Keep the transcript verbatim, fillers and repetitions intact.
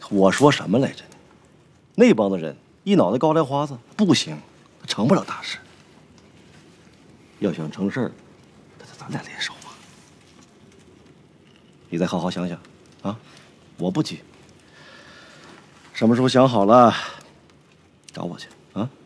我说什么来着？那帮子人一脑袋高粱花子，不行，成不了大事。要想成事儿，那就咱俩联手吧。你再好好想想，啊，我不急。什么时候想好了，找我去啊。